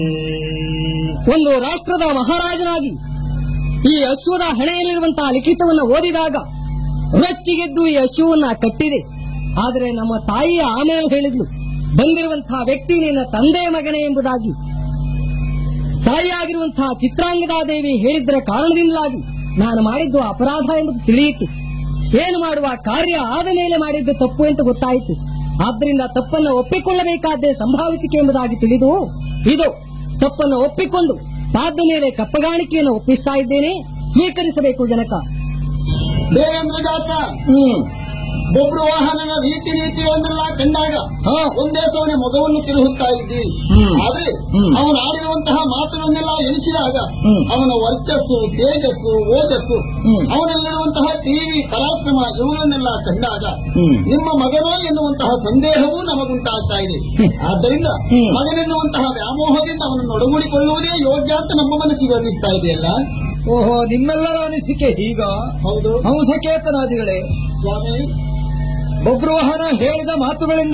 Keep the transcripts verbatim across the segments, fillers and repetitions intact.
ಒಂದು ರಾಷ್ಟ್ರದ ಮಹಾರಾಜನಾಗಿ ಈ ಅಶ್ವದ ಹಣೆಯಲ್ಲಿರುವಂತಹ ಲಿಖಿತವನ್ನು ಓದಿದಾಗ ರೊಚ್ಚಿಗೆದ್ದು ಈ ಅಶ್ವವನ್ನ ಕಟ್ಟಿದೆ. ಆದರೆ ನಮ್ಮ ತಾಯಿ ಆಮೇಲೆ ಹೇಳಿದ್ಲು, ಬಂದಿರುವಂತಹ ವ್ಯಕ್ತಿ ನಿನ್ನ ತಂದೆಯ ಮಗನೇ ಎಂಬುದಾಗಿ. ತಾಯಿಯಾಗಿರುವಂತಹ ಚಿತ್ರಾಂಗದಾದೇವಿ ಹೇಳಿದ್ದರ ಕಾರಣದಿಂದಾಗಿ ನಾನು ಮಾಡಿದ್ದು ಅಪರಾಧ ಎಂಬುದು ತಿಳಿಯಿತು. ಏನು ಮಾಡುವ ಕಾರ್ಯ ಆದ ಮೇಲೆ ಮಾಡಿದ್ದು ತಪ್ಪು ಅಂತ ಗೊತ್ತಾಯಿತು. ಆದ್ದರಿಂದ ತಪ್ಪನ್ನು ಒಪ್ಪಿಕೊಳ್ಳಬೇಕಾದ್ದೇ ಸಂಭಾವಿಸಿಕೆ ಎಂಬುದಾಗಿ ತಿಳಿದು ಇದು ತಪ್ಪನ್ನು ಒಪ್ಪಿಕೊಂಡು ಸಾಧ್ಯ ಮೇಲೆ ಕಪ್ಪಗಾಣಿಕೆಯನ್ನು ಒಪ್ಪಿಸ್ತಾ ಇದ್ದೇನೆ, ಸ್ವೀಕರಿಸಬೇಕು ಜನಕ. ದೇವೇಂದ್ರ ಜಾತ ಹ್ಮ್ ಬೊಬ್ರು ವಾಹನನ ರೀತಿ ನೀತಿಗಳನ್ನೆಲ್ಲ ಕಂಡಾಗ ಒಂದೇ ಸವನೆ ಮೊಗವನ್ನು ತಿರುಗುತ್ತಾ ಇದ್ದೀವಿ. ಆದ್ರೆ ಅವನು ಆಡಿರುವಂತಹ ಮಾತುಗಳನ್ನೆಲ್ಲ ಎನಿಸಿದಾಗ ಅವನ ವರ್ಚಸ್ಸು, ತೇಜಸ್ಸು, ಓಜಸ್ಸು, ಅವನಲ್ಲಿರುವಂತಹ ಟಿವಿ ಪರಾಕ್ರಮ ಇವುಗಳನ್ನೆಲ್ಲ ಕಂಡಾಗ ನಿಮ್ಮ ಮಗನೋ ಎನ್ನುವಂತಹ ಸಂದೇಹವೂ ನಮಗುಂಟಾಗ್ತಾ ಇದೆ. ಆದ್ದರಿಂದ ಮಗನೆನ್ನುವಂತಹ ವ್ಯಾಮೋಹದಿಂದ ಅವನನ್ನು ಒಡಗೂಡಿಕೊಳ್ಳುವುದೇ ಯೋಗ್ಯ ಅಂತ ನಮ್ಮ ಮನಸ್ಸಿಗೆ ಅನ್ನಿಸ್ತಾ ಇದೆಯಲ್ಲ. ಓಹೋ, ನಿಮ್ಮೆಲ್ಲರ ಅನಿಸಿಕೆ ಹೀಗ? ಹೌದು ಹಂಸಕೇತನಾದಿಗಳೇ, ಸ್ವಾಮಿ. ಬೊಬ್ರುವಾಹನ ಹೇಳಿದ ಮಾತುಗಳಿಂದ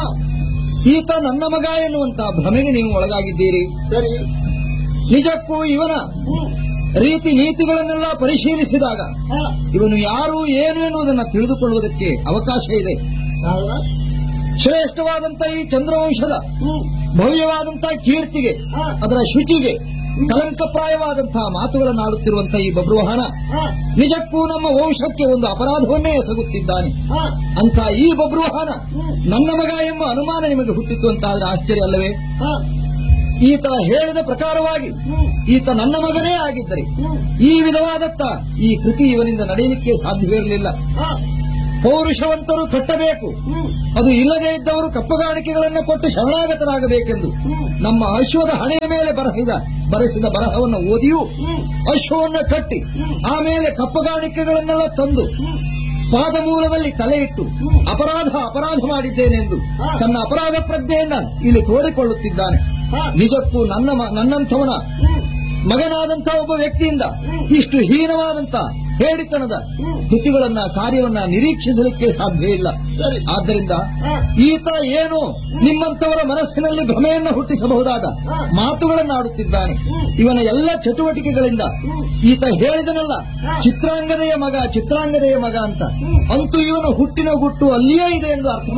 ಈತ ನನ್ನ ಮಗ ಎನ್ನುವಂತಹ ಭ್ರಮೆಗೆ ನೀವು ಒಳಗಾಗಿದ್ದೀರಿ. ಸರಿ. ನಿಜಕ್ಕೂ ಇವನ ರೀತಿ ನೀತಿಗಳನ್ನೆಲ್ಲ ಪರಿಶೀಲಿಸಿದಾಗ ಇವನು ಯಾರು ಏನು ಎನ್ನುವುದನ್ನು ತಿಳಿದುಕೊಳ್ಳುವುದಕ್ಕೆ ಅವಕಾಶ ಇದೆ. ಶ್ರೇಷ್ಠವಾದಂತಹ ಈ ಚಂದ್ರವಂಶದ ಭವ್ಯವಾದಂತಹ ಕೀರ್ತಿಗೆ, ಅದರ ಶುಚಿಗೆ ಕಲಂಕಪ್ರಾಯವಾದಂತಹ ಮಾತುಗಳನ್ನಾಡುತ್ತಿರುವಂತಹ ಈ ಬಬ್ರುವಾಹನ ನಿಜಕ್ಕೂ ನಮ್ಮ ವಂಶಕ್ಕೆ ಒಂದು ಅಪರಾಧವನ್ನೇ ಎಸಗುತ್ತಿದ್ದಾನೆ. ಅಂತ ಈ ಬಬ್ರುವಾಹನ ನನ್ನ ಮಗ ಎಂಬ ಅನುಮಾನ ನಿಮಗೆ ಹುಟ್ಟಿತ್ತು ಅಂತಾದ್ರೆ ಆಶ್ಚರ್ಯ ಅಲ್ಲವೇ? ಈತ ಹೇಳಿದ ಪ್ರಕಾರವಾಗಿ ಈತ ನನ್ನ ಮಗನೇ ಆಗಿದ್ದರೆ ಈ ವಿಧವಾದತ್ತ ಈ ಕೃತಿ ಇವನಿಂದ ನಡೆಯಲಿಕ್ಕೆ ಸಾಧ್ಯವಿರಲಿಲ್ಲ. ಪೌರುಷವಂತರು ಕಟ್ಟಬೇಕು, ಅದು ಇಲ್ಲದೇ ಇದ್ದವರು ಕಪ್ಪಗಾಣಿಕೆಗಳನ್ನು ಕೊಟ್ಟು ಶರಣಾಗತರಾಗಬೇಕೆಂದು ನಮ್ಮ ಅಶ್ವದ ಹಣೆಯ ಮೇಲೆ ಬರೆಸಿದ ಬರೆಸಿದ ಬರಹವನ್ನು ಓದಿಯೂ ಅಶ್ವವನ್ನು ಕಟ್ಟಿ ಆಮೇಲೆ ಕಪ್ಪಗಾಣಿಕೆಗಳನ್ನೆಲ್ಲ ತಂದು ಪಾದಮೂಲದಲ್ಲಿ ತಲೆ ಇಟ್ಟು ಅಪರಾಧ ಅಪರಾಧ ಮಾಡಿದ್ದೇನೆಂದು ತನ್ನ ಅಪರಾಧ ಪ್ರಜ್ಞೆಯನ್ನ ಇಲ್ಲಿ ತೋಡಿಕೊಳ್ಳುತ್ತಿದ್ದಾನೆ. ನಿಜಕ್ಕೂ ನನ್ನ ನನ್ನಂಥವನ ಮಗನಾದಂತಹ ಒಬ್ಬ ವ್ಯಕ್ತಿಯಿಂದ ಇಷ್ಟು ಹೀನವಾದಂತಹ ಹೇಡಿತನದ ಕೃತಿಗಳನ್ನ ಕಾರ್ಯವನ್ನ ನಿರೀಕ್ಷಿಸಲಿಕ್ಕೆ ಸಾಧ್ಯ ಇಲ್ಲ. ಆದ್ದರಿಂದ ಈತ ಏನು ನಿಮ್ಮಂತವರ ಮನಸ್ಸಿನಲ್ಲಿ ಭ್ರಮೆಯನ್ನ ಹುಟ್ಟಿಸಬಹುದಾದ ಮಾತುಗಳನ್ನಾಡುತ್ತಿದ್ದಾನೆ. ಇವನ ಎಲ್ಲ ಚಟುವಟಿಕೆಗಳಿಂದ ಈತ ಹೇಳಿದನಲ್ಲ, ಚಿತ್ರಾಂಗದೆಯ ಮಗ ಚಿತ್ರಾಂಗದೆಯ ಮಗ ಅಂತ, ಅಂತೂ ಇವನ ಹುಟ್ಟಿನ ಗುಟ್ಟು ಅಲ್ಲಿಯೇ ಇದೆ ಎಂದು ಅರ್ಥ